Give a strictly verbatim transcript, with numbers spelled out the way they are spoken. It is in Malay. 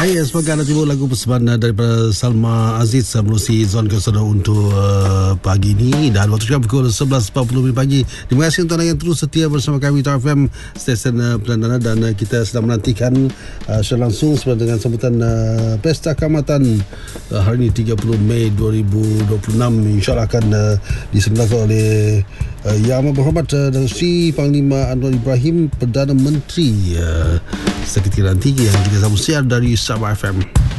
Baik, semoga anda tiba lagu persembahan daripada Salma Aziz melalui Zon Kesana untuk uh, pagi ini, dan waktu sekarang pukul sebelas empat puluh pagi. Terima kasih untuk anda yang terus setia bersama kami Top F M, stesen uh, Pelandana, dan uh, kita sedang menantikan uh, secara langsung sebenarnya dengan sambutan uh, Pesta Kaamatan uh, hari ini tiga puluh Mei dua ribu dua puluh enam, insyaAllah akan uh, diselenggarakan oleh uh, Yang Amat Berhormat uh, Datuk Seri Panglima Anwar Ibrahim, Perdana Menteri uh, seketika nanti, yang kita sambung siar dari Sabah F M.